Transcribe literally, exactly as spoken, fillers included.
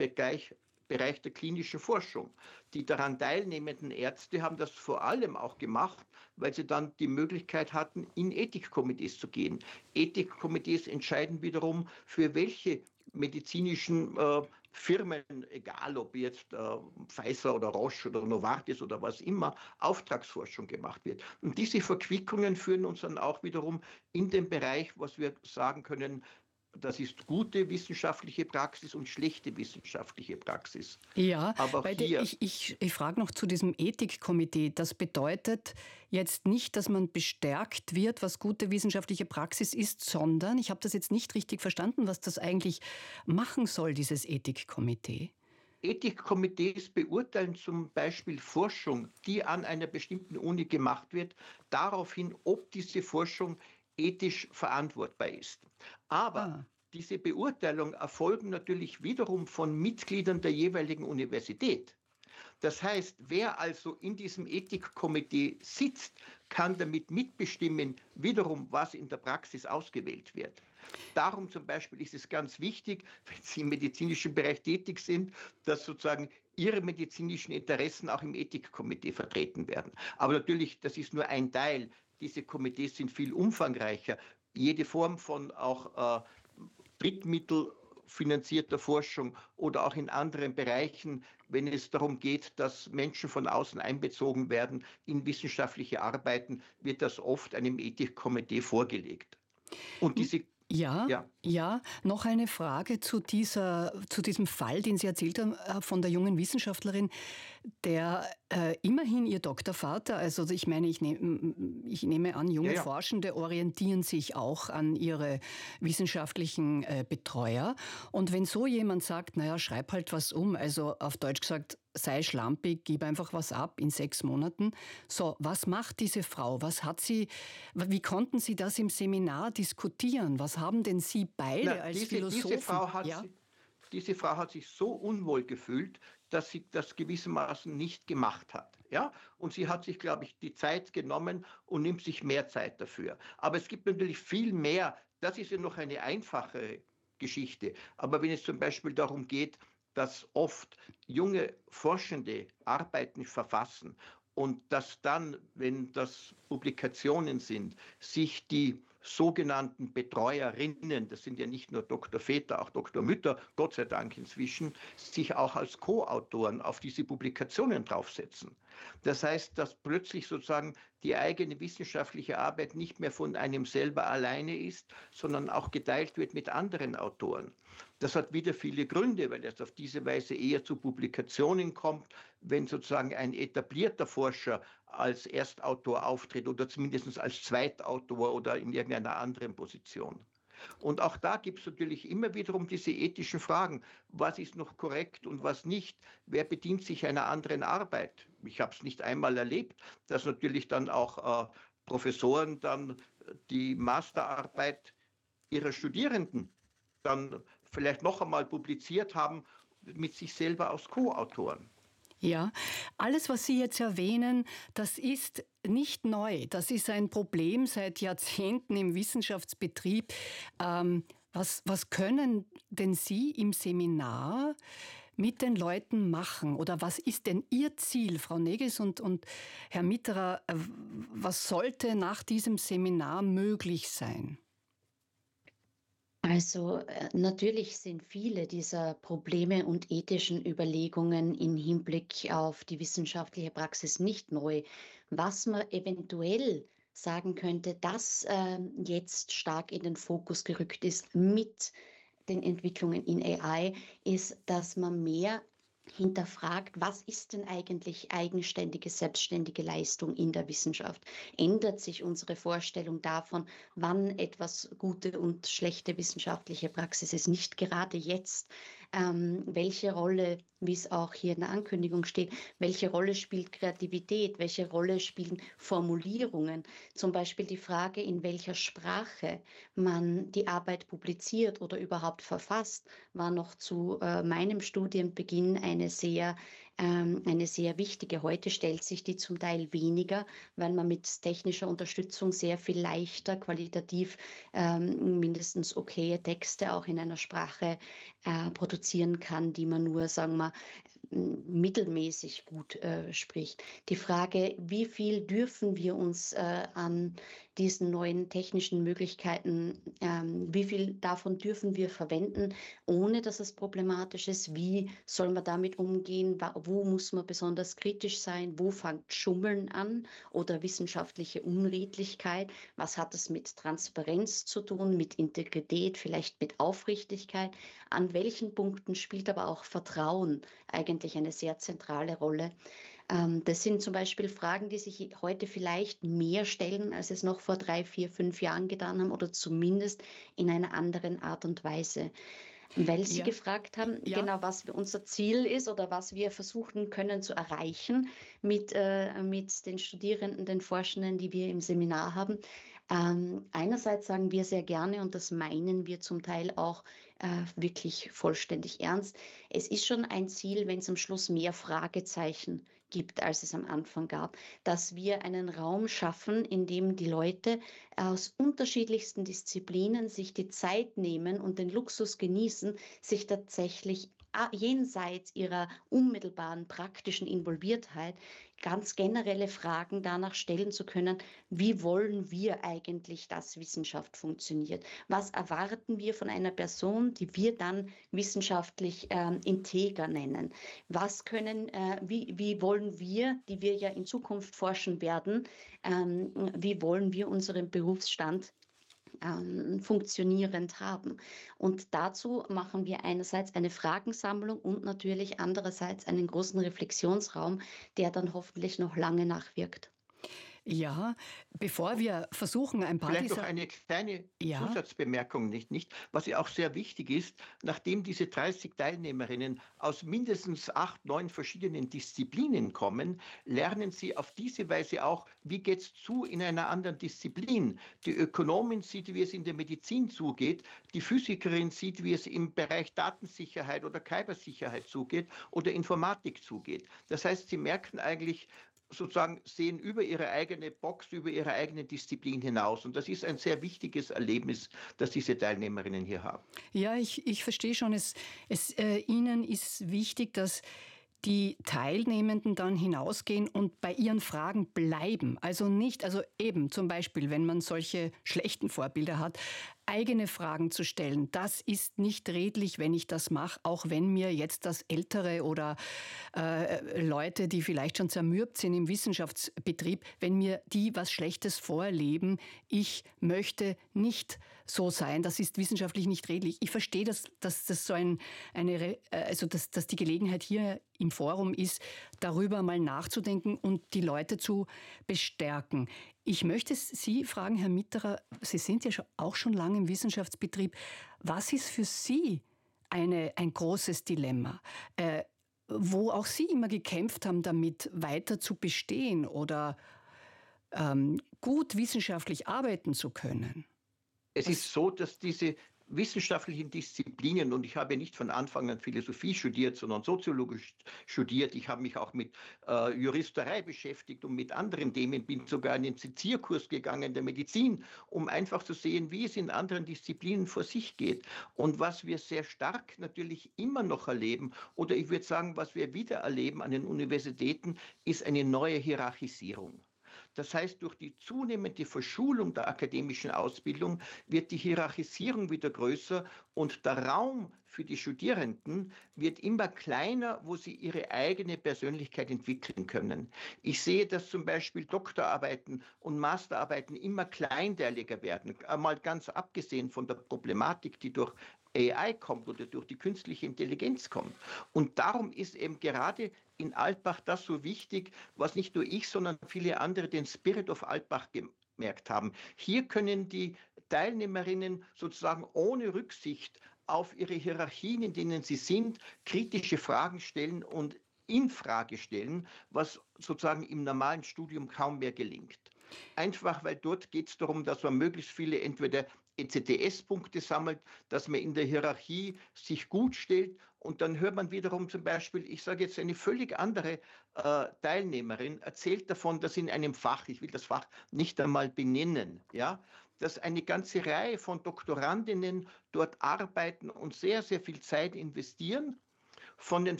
Bereich, Bereich der klinischen Forschung. Die daran teilnehmenden Ärzte haben das vor allem auch gemacht, weil sie dann die Möglichkeit hatten, in Ethikkomitees zu gehen. Ethikkomitees entscheiden wiederum, für welche medizinischen äh, Firmen, egal ob jetzt äh, Pfizer oder Roche oder Novartis oder was immer, Auftragsforschung gemacht wird. Und diese Verquickungen führen uns dann auch wiederum in den Bereich, was wir sagen können, das ist gute wissenschaftliche Praxis und schlechte wissenschaftliche Praxis. Ja, Aber auch bei der, hier, ich, ich, ich frage noch zu diesem Ethikkomitee. Das bedeutet jetzt nicht, dass man bestärkt wird, was gute wissenschaftliche Praxis ist, sondern, ich habe das jetzt nicht richtig verstanden, was das eigentlich machen soll, dieses Ethikkomitee. Ethikkomitees beurteilen zum Beispiel Forschung, die an einer bestimmten Uni gemacht wird, daraufhin, ob diese Forschung ethisch verantwortbar ist. Aber Ah, diese Beurteilung erfolgen natürlich wiederum von Mitgliedern der jeweiligen Universität. Das heißt, wer also in diesem Ethikkomitee sitzt, kann damit mitbestimmen, wiederum, was in der Praxis ausgewählt wird. Darum zum Beispiel ist es ganz wichtig, wenn Sie im medizinischen Bereich tätig sind, dass sozusagen Ihre medizinischen Interessen auch im Ethikkomitee vertreten werden. Aber natürlich, das ist nur ein Teil. Diese Komitees sind viel umfangreicher. Jede Form von auch äh, drittmittelfinanzierter Forschung oder auch in anderen Bereichen, wenn es darum geht, dass Menschen von außen einbezogen werden in wissenschaftliche Arbeiten, wird das oft einem Ethikkomitee vorgelegt. Und diese, ja, ja, ja. Noch eine Frage zu dieser, zu diesem Fall, den Sie erzählt haben, äh, von der jungen Wissenschaftlerin, der äh, immerhin ihr Doktorvater, also ich meine, ich, nehm, ich nehme an, ja, junge ja. Forschende orientieren sich auch an ihre wissenschaftlichen äh, Betreuer. Und wenn so jemand sagt, naja, schreib halt was um, also auf Deutsch gesagt, sei schlampig, gib einfach was ab in sechs Monaten. So, was macht diese Frau? Was hat sie, wie konnten Sie das im Seminar diskutieren? Was haben denn Sie Na, beide als diese, diese Philosophen? Frau hat Ja? sich, diese Frau hat sich so unwohl gefühlt, dass sie das gewissermaßen nicht gemacht hat. Ja? Und sie hat sich, glaube ich, die Zeit genommen und nimmt sich mehr Zeit dafür. Aber es gibt natürlich viel mehr. Das ist ja noch eine einfache Geschichte. Aber wenn es zum Beispiel darum geht, dass oft junge Forschende Arbeiten verfassen und dass dann, wenn das Publikationen sind, sich die sogenannten Betreuerinnen, das sind ja nicht nur Doktorväter, auch Doktormütter, Gott sei Dank inzwischen, sich auch als Co-Autoren auf diese Publikationen draufsetzen. Das heißt, dass plötzlich sozusagen die eigene wissenschaftliche Arbeit nicht mehr von einem selber alleine ist, sondern auch geteilt wird mit anderen Autoren. Das hat wieder viele Gründe, weil es auf diese Weise eher zu Publikationen kommt, wenn sozusagen ein etablierter Forscher als Erstautor auftritt oder zumindest als Zweitautor oder in irgendeiner anderen Position. Und auch da gibt es natürlich immer wiederum diese ethischen Fragen. Was ist noch korrekt und was nicht? Wer bedient sich einer anderen Arbeit? Ich habe es nicht einmal erlebt, dass natürlich dann auch äh, Professoren dann die Masterarbeit ihrer Studierenden dann vielleicht noch einmal publiziert haben mit sich selber als Co-Autoren. Ja, alles, was Sie jetzt erwähnen, das ist nicht neu. Das ist ein Problem seit Jahrzehnten im Wissenschaftsbetrieb. Ähm, was, was können denn Sie im Seminar mit den Leuten machen? Oder was ist denn Ihr Ziel, Frau Neges und, und Herr Mitterer? äh, Was sollte nach diesem Seminar möglich sein? Also äh, natürlich sind viele dieser Probleme und ethischen Überlegungen im Hinblick auf die wissenschaftliche Praxis nicht neu. Was man eventuell sagen könnte, das ähm, jetzt stark in den Fokus gerückt ist mit den Entwicklungen in A I, ist, dass man mehr hinterfragt, was ist denn eigentlich eigenständige, selbstständige Leistung in der Wissenschaft? Ändert sich unsere Vorstellung davon, wann etwas gute und schlechte wissenschaftliche Praxis ist? Nicht gerade jetzt. Ähm, welche Rolle, wie es auch hier in der Ankündigung steht, welche Rolle spielt Kreativität? Welche Rolle spielen Formulierungen? Zum Beispiel die Frage, in welcher Sprache man die Arbeit publiziert oder überhaupt verfasst, war noch zu äh, meinem Studienbeginn eine sehr ähm, eine sehr wichtige. Heute stellt sich die zum Teil weniger, weil man mit technischer Unterstützung sehr viel leichter qualitativ ähm, mindestens okaye Texte auch in einer Sprache äh, produzieren kann, die man nur, sagen wir, mittelmäßig gut äh, spricht. Die Frage, wie viel dürfen wir uns äh, an diesen neuen technischen Möglichkeiten, ähm, wie viel davon dürfen wir verwenden, ohne dass es problematisch ist? Wie soll man damit umgehen? Wo muss man besonders kritisch sein? Wo fängt Schummeln an oder wissenschaftliche Unredlichkeit? Was hat es mit Transparenz zu tun, mit Integrität, vielleicht mit Aufrichtigkeit? An welchen Punkten spielt aber auch Vertrauen eigentlich eine sehr zentrale Rolle? Ähm, das sind zum Beispiel Fragen, die sich heute vielleicht mehr stellen, als es noch vor drei, vier, fünf Jahren getan haben oder zumindest in einer anderen Art und Weise. Weil Sie Ja, gefragt haben, ja. genau was unser Ziel ist oder was wir versuchen können zu erreichen mit, äh, mit den Studierenden, den Forschenden, die wir im Seminar haben. Ähm, einerseits sagen wir sehr gerne, und das meinen wir zum Teil auch äh, wirklich vollständig ernst, es ist schon ein Ziel, wenn es am Schluss mehr Fragezeichen gibt, als es am Anfang gab, dass wir einen Raum schaffen, in dem die Leute aus unterschiedlichsten Disziplinen sich die Zeit nehmen und den Luxus genießen, sich tatsächlich jenseits ihrer unmittelbaren praktischen Involviertheit ganz generelle Fragen danach stellen zu können, wie wollen wir eigentlich, dass Wissenschaft funktioniert? Was erwarten wir von einer Person, die wir dann wissenschaftlich ähm, integer nennen? Was können, äh, wie, wie wollen wir, die wir ja in Zukunft forschen werden, ähm, wie wollen wir unseren Berufsstand ähm, funktionierend haben? Und dazu machen wir einerseits eine Fragensammlung und natürlich andererseits einen großen Reflexionsraum, der dann hoffentlich noch lange nachwirkt. Ja, bevor wir versuchen, ein paar Vielleicht noch dieser... eine kleine Ja, Zusatzbemerkung, nicht, nicht? Was ja auch sehr wichtig ist, nachdem diese dreißig Teilnehmerinnen aus mindestens acht, neun verschiedenen Disziplinen kommen, lernen sie auf diese Weise auch, wie geht es zu in einer anderen Disziplin. Die Ökonomin sieht, wie es in der Medizin zugeht, die Physikerin sieht, wie es im Bereich Datensicherheit oder Cybersicherheit zugeht oder Informatik zugeht. Das heißt, sie merken eigentlich, sozusagen sehen über ihre eigene Box, über ihre eigene Disziplin hinaus. Und das ist ein sehr wichtiges Erlebnis, das diese Teilnehmerinnen hier haben. ja, ich, ich verstehe schon, es, es, äh, Ihnen ist wichtig, dass die Teilnehmenden dann hinausgehen und bei ihren Fragen bleiben. Also nicht, also eben zum Beispiel, wenn man solche schlechten Vorbilder hat, eigene Fragen zu stellen. Das ist nicht redlich, wenn ich das mache, auch wenn mir jetzt das Ältere oder äh, Leute, die vielleicht schon zermürbt sind im Wissenschaftsbetrieb, wenn mir die was Schlechtes vorleben, ich möchte nicht so sein, das ist wissenschaftlich nicht redlich. Ich verstehe, dass, dass das so ein, eine, also dass, dass die Gelegenheit hier im Forum ist, darüber mal nachzudenken und die Leute zu bestärken. Ich möchte Sie fragen, Herr Mitterer, Sie sind ja auch schon lange im Wissenschaftsbetrieb. Was ist für Sie eine, ein großes Dilemma, äh, wo auch Sie immer gekämpft haben, damit weiter zu bestehen oder ähm, gut wissenschaftlich arbeiten zu können? Es Was? ist so, dass diese wissenschaftlichen Disziplinen, und ich habe nicht von Anfang an Philosophie studiert, sondern Soziologie studiert. Ich habe mich auch mit äh, Juristerei beschäftigt und mit anderen Themen, bin sogar in den Zitierkurs gegangen der Medizin, um einfach zu sehen, wie es in anderen Disziplinen vor sich geht. Und was wir sehr stark natürlich immer noch erleben, oder ich würde sagen, was wir wieder erleben an den Universitäten, ist eine neue Hierarchisierung. Das heißt, durch die zunehmende Verschulung der akademischen Ausbildung wird die Hierarchisierung wieder größer und der Raum für die Studierenden wird immer kleiner, wo sie ihre eigene Persönlichkeit entwickeln können. Ich sehe, dass zum Beispiel Doktorarbeiten und Masterarbeiten immer kleinteiliger werden, einmal ganz abgesehen von der Problematik, die durch A I kommt oder durch die künstliche Intelligenz kommt. Und darum ist eben gerade in Altbach das so wichtig, was nicht nur ich, sondern viele andere den Spirit of Altbach gemerkt haben. Hier können die Teilnehmerinnen sozusagen ohne Rücksicht auf ihre Hierarchien, in denen sie sind, kritische Fragen stellen und in Frage stellen, was sozusagen im normalen Studium kaum mehr gelingt. Einfach, weil dort geht es darum, dass man möglichst viele entweder E C T S-Punkte sammelt, dass man in der Hierarchie sich gut stellt Und dann hört man wiederum zum Beispiel, ich sage jetzt eine völlig andere äh, Teilnehmerin, erzählt davon, dass in einem Fach, ich will das Fach nicht einmal benennen, ja, dass eine ganze Reihe von Doktorandinnen dort arbeiten und sehr, sehr viel Zeit investieren. Von den